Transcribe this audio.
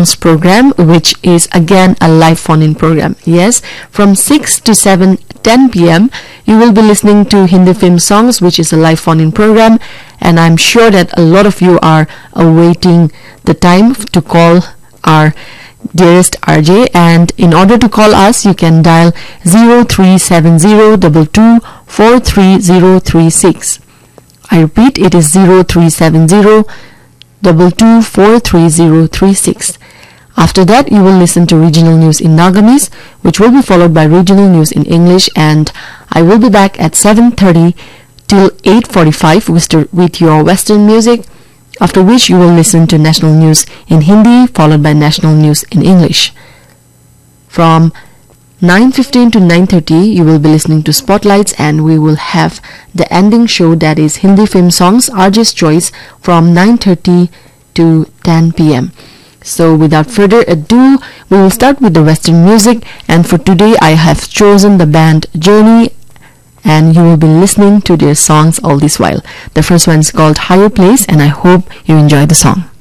Songs program, which is again a live phone-in program. Yes, from 6 to 7:10 p.m. you will be listening to Hindi Film Songs, which is a live phone-in program, and I'm sure that a lot of you are awaiting the time to call our dearest RJ, and in order to call us you can dial 037022433036. I repeat, it is 037022433036. After that, you will listen to regional news in Nagamis, which will be followed by regional news in English, and I will be back at 7:30 till 8:45 with your Western music, after which you will listen to national news in Hindi, followed by national news in English. From 9:15 to 9:30, you will be listening to Spotlights, and we will have the ending show, that is Hindi Film Songs, RJ's Choice, from 9:30 to 10 p.m. So without further ado, we will start with the Western music, and for today I have chosen the band Journey, and you will be listening to their songs all this while. The first one is called Higher Place, and I hope you enjoy the song.